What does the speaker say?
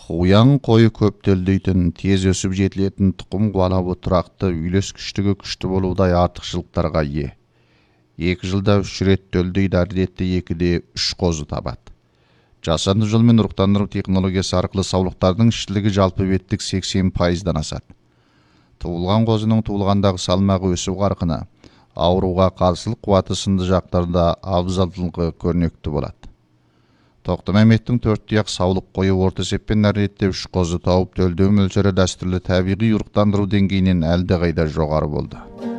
Хуяң қойы көп төлдейтін, тез өсіп жетілетін тұқым қуалабы тұрақты, үйлескіштігі күшті болудай артықшылықтарға ие. 2 жылда 3 рет төлдейді, әдетте 2-де 3 қозы табады. Жасанды жолмен ұрықтандыру технологиясы арқылы саулықтардың ішілігі жалпы беттік 80%-дан асады. Туылған қозының туылғандағы салмағы өсу қарқыны, ауруға қарсылық қуаты сынды жақтарда абзалдылығы көрнекті болады. Тоқтамәметтің 4 тұяқ саулық қойы орта есеппен әдетте 3 қозы тауып төлдеу мөлшері дәстүрлі табиғи ұрықтандыру деңгейінен әлдеқайда жоғары болды.